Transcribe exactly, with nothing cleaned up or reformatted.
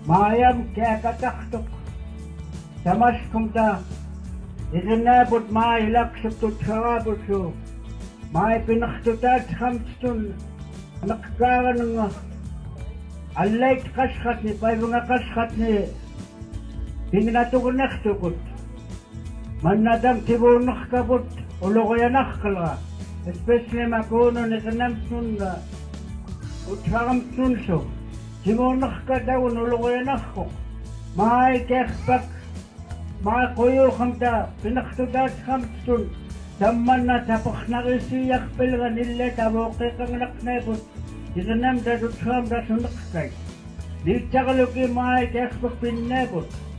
Mayam kaya kataktok. Samas kumta. Izinabot mailak sa tutharabot so. May pinaktutat hamstun. Nakakaran ng alay kaskat ni pay mga kaskat ni. Pinatugon naktukot. Manadam tibur nakabot. Ulo ko yan nakakala. Especially makuno ni kanamstun na. Utharamstun so. Tibur nakakadaw ulo ko yan nakako. May kekpak. Mga kuyo kamta, pinaktudat kamtun, daman na tapak na isiyak pilga nila taboke kang naknebot, ikanam da dutkam da sunakay. Di tsakaluki mga ikakpak pinnebot.